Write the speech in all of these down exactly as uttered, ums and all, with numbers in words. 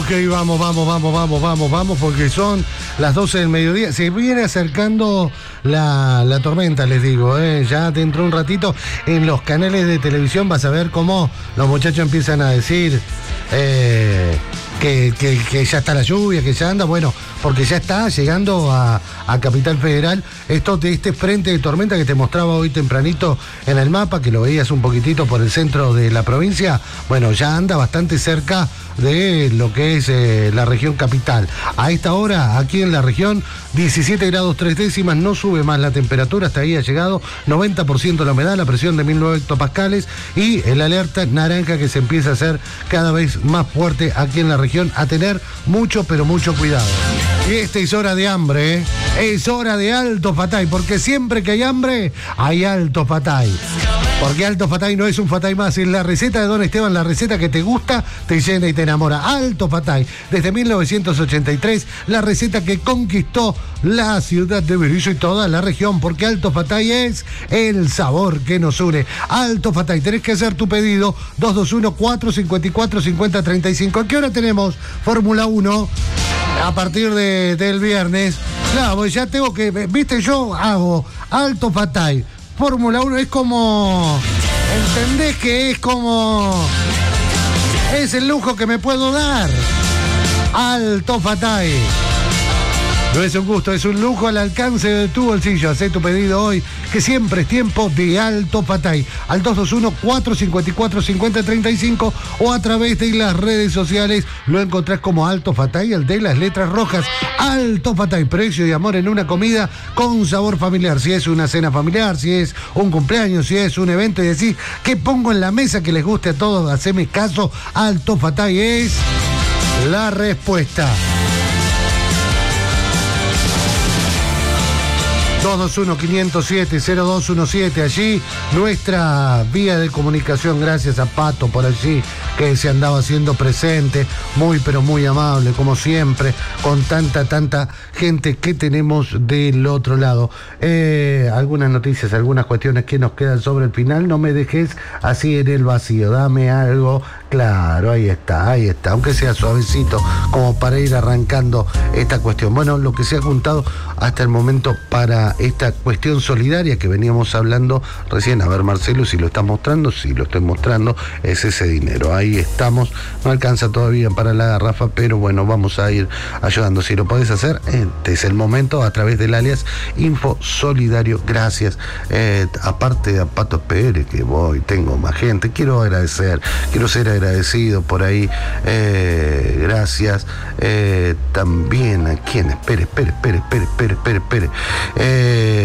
Ok, vamos, vamos, vamos, vamos, vamos, vamos, porque son las doce del mediodía. Se viene acercando la, la tormenta, les digo, ¿eh? Ya dentro de un ratito en los canales de televisión vas a ver cómo los muchachos empiezan a decir eh, que, que, que ya está la lluvia, que ya anda, bueno, porque ya está llegando a, a Capital Federal esto de este frente de tormenta que te mostraba hoy tempranito en el mapa, que lo veías un poquitito por el centro de la provincia. Bueno, ya anda bastante cerca de lo que es eh, la región capital. A esta hora, aquí en la región, diecisiete grados tres décimas, no sube más la temperatura, hasta ahí ha llegado, noventa por ciento la humedad, la presión de mil nueve hectopascales y el alerta naranja que se empieza a hacer cada vez más fuerte aquí en la región, a tener mucho, pero mucho cuidado. Y esta es hora de hambre, ¿eh? Es hora de Alto Fatay, porque siempre que hay hambre, hay Alto Fatay. Porque Alto Fatay no es un Fatay más, es la receta de Don Esteban, la receta que te gusta, te llena y te enamora. Alto Fatay, desde mil novecientos ochenta y tres, la receta que conquistó la ciudad de Berisso y toda la región, porque Alto Fatay es el sabor que nos une. Alto Fatay, tenés que hacer tu pedido, dos dos uno, cuatro cinco cuatro, cinco cero tres cinco. ¿A qué hora tenemos Fórmula uno? A partir de, del viernes. Claro, pues ya tengo que, viste, yo hago Alto Fatay. Fórmula uno es como, ¿entendés que es como, es el lujo que me puedo dar? Alto Fatay. No es un gusto, es un lujo al alcance de tu bolsillo. Hacé tu pedido hoy, que siempre es tiempo de Alto Fatay. Al dos dos uno, cuatro cinco cuatro, cinco cero tres cinco o a través de las redes sociales lo encontrás como Alto Fatay, el de las letras rojas. Alto Fatay, precio y amor en una comida con sabor familiar. Si es una cena familiar, si es un cumpleaños, si es un evento y decís, ¿qué pongo en la mesa que les guste a todos? Haceme caso, Alto Fatay es la respuesta. dos dos uno, cinco cero siete, cero dos uno siete, allí nuestra vía de comunicación. Gracias a Pato por allí, que se andaba haciendo presente, muy pero muy amable, como siempre, con tanta, tanta gente que tenemos del otro lado. Eh, algunas noticias, algunas cuestiones que nos quedan sobre el final, no me dejes así en el vacío, dame algo, claro, ahí está, ahí está, aunque sea suavecito, como para ir arrancando esta cuestión. Bueno, lo que se ha juntado hasta el momento para esta cuestión solidaria que veníamos hablando recién. A ver, Marcelo, si lo estás mostrando, si lo estoy mostrando, es ese dinero. Ahí estamos, no alcanza todavía para la garrafa, pero bueno, vamos a ir ayudando. Si lo podés hacer, este es el momento, a través del alias Info Solidario. Gracias. Eh, aparte a Pato Pérez, que voy, tengo más gente, quiero agradecer, quiero ser agradecido por ahí. Eh, gracias. Eh, también a quién, espere, espere, espere, espere, espere, espere, espere. Eh,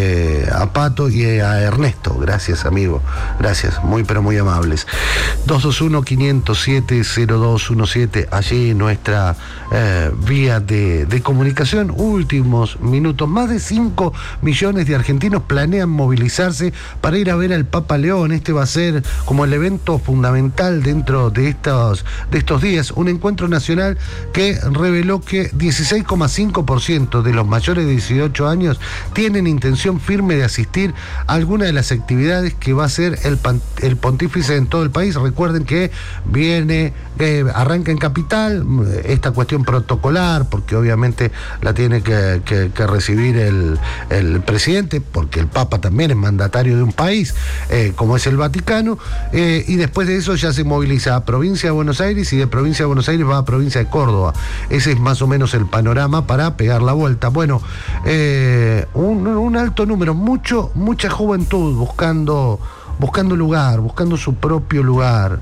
a Pato y a Ernesto, gracias amigo, gracias, muy pero muy amables. dos dos uno, cinco cero siete, cero dos uno siete, allí nuestra eh, vía de, de comunicación. Últimos minutos, más de cinco millones de argentinos planean movilizarse para ir a ver al Papa León. Este va a ser como el evento fundamental dentro de estos, de estos días, un encuentro nacional que reveló que dieciséis coma cinco por ciento de los mayores de dieciocho años tienen intención firme de asistir a alguna de las actividades que va a hacer el, el pontífice en todo el país. Recuerden que viene, eh, arranca en Capital, esta cuestión protocolar, porque obviamente la tiene que, que, que recibir el, el presidente, porque el Papa también es mandatario de un país, eh, como es el Vaticano, eh, y después de eso ya se moviliza a provincia de Buenos Aires, y de provincia de Buenos Aires va a provincia de Córdoba. Ese es más o menos el panorama para pegar la vuelta. Bueno, eh, un, un alto número, mucho, mucha juventud buscando, buscando lugar, buscando su propio lugar.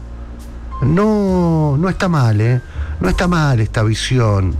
No, no está mal, ¿eh? No está mal esta visión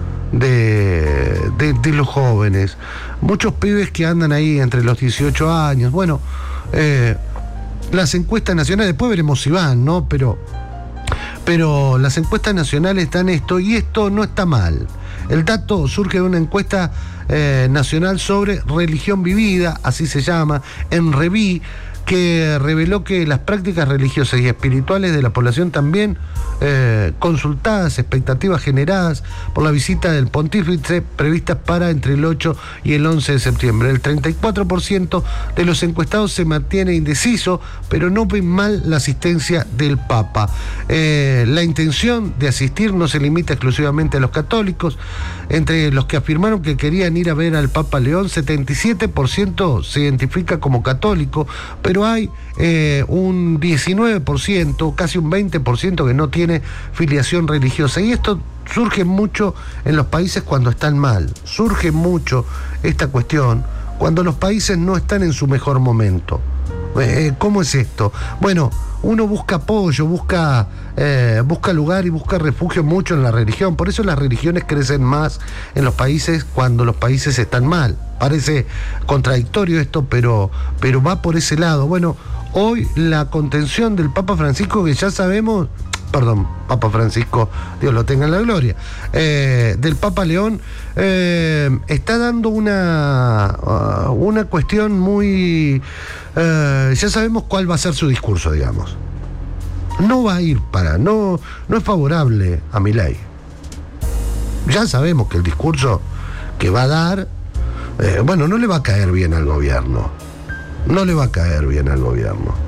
de, de, de los jóvenes. Muchos pibes que andan ahí entre los dieciocho años. Bueno, eh, las encuestas nacionales, después veremos si van, ¿no? Pero, pero las encuestas nacionales dan esto, y esto no está mal. El dato surge de una encuesta eh, nacional sobre religión vivida, así se llama, en Reví, que reveló que las prácticas religiosas y espirituales de la población también eh, consultadas, expectativas generadas por la visita del pontífice previstas para entre el ocho y el once de septiembre. El treinta y cuatro por ciento de los encuestados se mantiene indeciso, pero no ven mal la asistencia del Papa. Eh, la intención de asistir no se limita exclusivamente a los católicos. Entre los que afirmaron que querían ir a ver al Papa León, setenta y siete por ciento se identifica como católico, pero hay eh, un diecinueve por ciento, casi un veinte por ciento que no tiene filiación religiosa. Y esto surge mucho en los países cuando están mal. Surge mucho esta cuestión cuando los países no están en su mejor momento. Eh, ¿Cómo es esto? Bueno, uno busca apoyo, busca, eh, busca lugar y busca refugio mucho en la religión. Por eso las religiones crecen más en los países cuando los países están mal. Parece contradictorio esto, pero, pero va por ese lado. Bueno, hoy la contención del Papa Francisco, que ya sabemos... Perdón, Papa Francisco, Dios lo tenga en la gloria, eh, del Papa León, eh, está dando una, uh, una cuestión muy... Eh, ya sabemos cuál va a ser su discurso, digamos. No va a ir para... No, no es favorable a Milei. Ya sabemos que el discurso que va a dar, eh, bueno, no le va a caer bien al gobierno. No le va a caer bien al gobierno.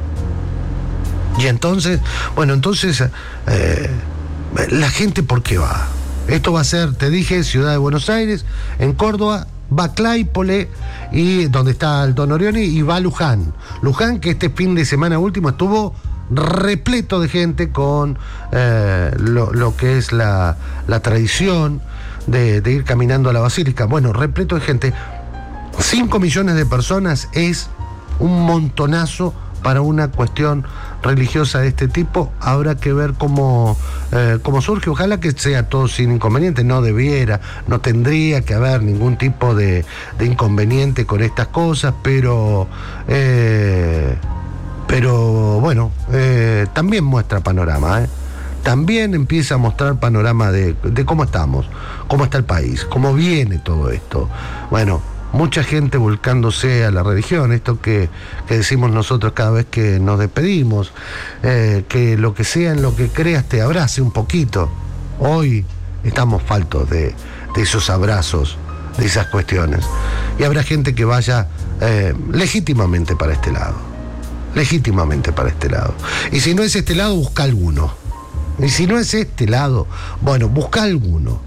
Y entonces, bueno, entonces, eh, la gente, ¿por qué va? Esto va a ser, te dije, Ciudad de Buenos Aires, en Córdoba, va Claypole, y donde está el Don Orioni, y va Luján. Luján, que este fin de semana último estuvo repleto de gente con eh, lo, lo que es la, la tradición de, de ir caminando a la basílica. Bueno, repleto de gente. Cinco millones de personas es un montonazo para una cuestión religiosa de este tipo. Habrá que ver cómo, eh, cómo surge. Ojalá que sea todo sin inconveniente. No debiera, no tendría que haber ningún tipo de, de inconveniente con estas cosas, pero eh, pero bueno, eh, también muestra panorama, ¿eh? También empieza a mostrar panorama de, de cómo estamos, cómo está el país, cómo viene todo esto. Bueno, mucha gente volcándose a la religión, esto que, que decimos nosotros cada vez que nos despedimos, eh, que lo que sea en lo que creas te abrace un poquito. Hoy estamos faltos de, de esos abrazos, de esas cuestiones. Y habrá gente que vaya eh, legítimamente para este lado, legítimamente para este lado. Y si no es este lado, busca alguno. Y si no es este lado, bueno, busca alguno.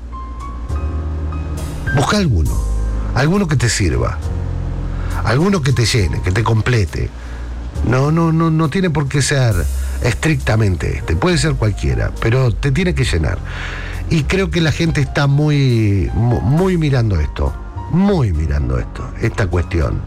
Busca alguno. Alguno que te sirva, alguno que te llene, que te complete. No, no, no, no tiene por qué ser estrictamente este, puede ser cualquiera, pero te tiene que llenar. Y creo que la gente está muy, muy mirando esto, muy mirando esto, esta cuestión.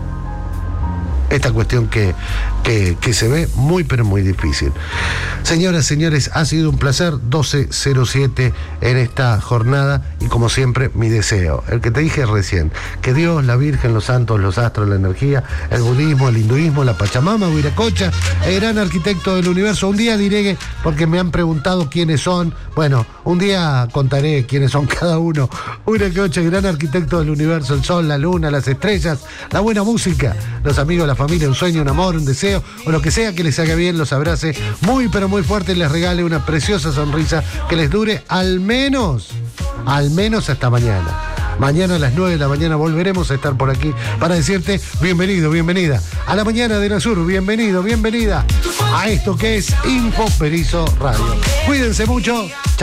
Esta cuestión que, que, que se ve muy pero muy difícil. Señoras, señores, ha sido un placer. Doce cero siete en esta jornada, y como siempre mi deseo, el que te dije recién, que Dios, la Virgen, los santos, los astros, la energía, el budismo, el hinduismo, la Pachamama, Huiracocha, el gran arquitecto del universo. Un día diré, porque me han preguntado quiénes son, bueno, un día contaré quiénes son cada uno. Huiracocha, el gran arquitecto del universo, el sol, la luna, las estrellas, la buena música, los amigos, la familia, un sueño, un amor, un deseo, o lo que sea que les haga bien, los abrace muy pero muy fuerte y les regale una preciosa sonrisa que les dure al menos, al menos hasta mañana. Mañana a las nueve de la mañana volveremos a estar por aquí para decirte bienvenido, bienvenida a la mañana de Nasur, bienvenido, bienvenida a esto que es Info Berizo Radio. Cuídense mucho. Chao.